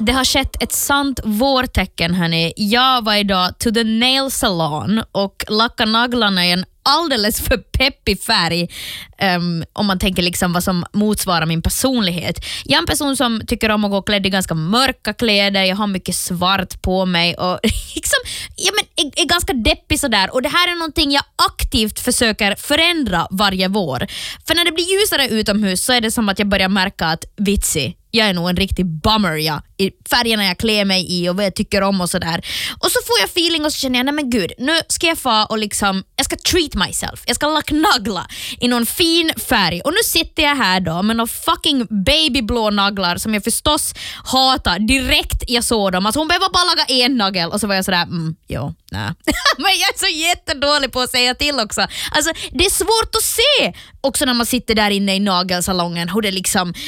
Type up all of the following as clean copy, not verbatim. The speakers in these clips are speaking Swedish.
Det har skett ett sant vårtecken hörni. Jag var idag to the nail salon och lackade naglarna i en alldeles för peppig färg om man tänker liksom vad som motsvarar min personlighet. Jag är en person som tycker om att gå klädd i ganska mörka kläder. Jag har mycket svart på mig och liksom, är ganska deppig sådär. Och det här är någonting jag aktivt försöker förändra varje vår. För när det blir ljusare utomhus så är det som att jag börjar märka att vitsi, jag är nog en riktig bummer i färgerna jag klär mig i och vad jag tycker om och sådär. Och så får jag feeling och så känner jag, nej men gud, nu ska jag få och liksom, jag ska treat myself. Jag ska lacknagla i någon fin färg. Och nu sitter jag här då med någon fucking babyblå naglar som jag förstås hatar direkt jag såg dem. Alltså hon behöver bara laga en nagel och så var jag sådär, nej. Men jag är så jättedålig på att säga till också. Alltså det är svårt att se också när man sitter där inne i nagelsalongen hur det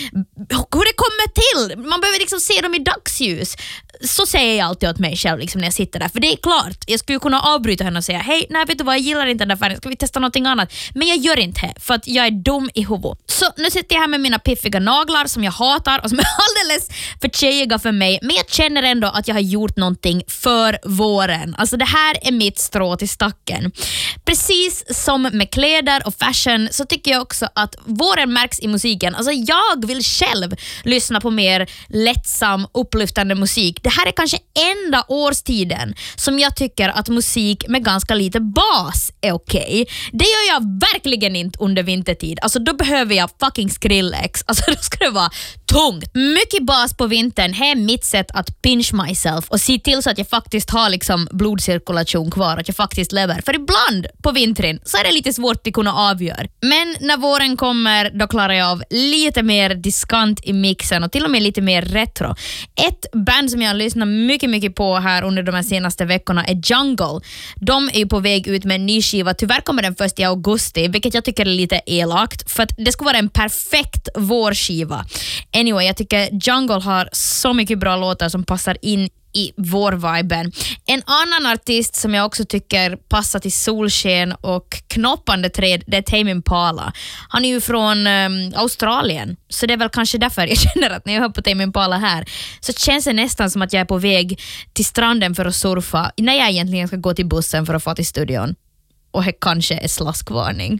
kommer till. Man behöver liksom se dem i dagsljus. Så säger jag alltid åt mig själv liksom, när jag sitter där. För det är klart, jag skulle kunna avbryta henne och säga hej, nej vet du vad, jag gillar inte den där färgen. Ska vi testa någonting annat? Men jag gör inte det för att jag är dum i huvudet. Så nu sitter jag här med mina piffiga naglar som jag hatar och som är alldeles för tjejiga för mig. Men jag känner ändå att jag har gjort någonting för våren. Alltså det här är mitt strå till stacken. Precis som med kläder och fashion så tycker jag också att våren märks i musiken. Alltså jag vill själv lyssna på mer lättsam, upplyftande musik. Det här är kanske enda årstiden som jag tycker att musik med ganska lite bas är okej. Det gör jag verkligen inte under vintertid. Alltså då behöver jag fucking Skrillex. Alltså då ska det vara tungt. Mycket bas på vintern är mitt sätt att pinch myself och se till så att jag faktiskt har liksom blodcirkulation kvar, att jag faktiskt lever. För ibland på vintern så är det lite svårt att kunna avgöra. Men när våren kommer då klarar jag av lite mer diskant i mixen och till och med lite mer retro. Ett band som jag har lyssnat mycket på här under de här senaste veckorna är Jungle. De är ju på väg ut med en ny skiva. Tyvärr kommer den först i augusti, vilket jag tycker är lite elakt för att det ska vara en perfekt vårskiva. Anyway, jag tycker Jungle har så mycket bra låtar som passar in i vår-viben. En annan artist som jag också tycker passar till solsken och knoppande träd, det är Tame Impala. Han är ju från Australien, så det är väl kanske därför jag känner att när jag hör på Tame Impala här så känns det nästan som att jag är på väg till stranden för att surfa när jag egentligen ska gå till bussen för att få till studion. Och det kanske är slaskvarning.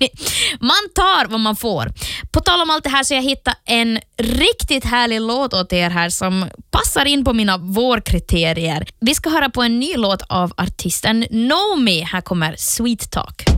Man tar vad man får. På tal om allt det här så jag hittat en riktigt härlig låt åt er här som passar in på mina vårkriterier. Vi ska höra på en ny låt av artisten Nomi. Här kommer Sweet Talk.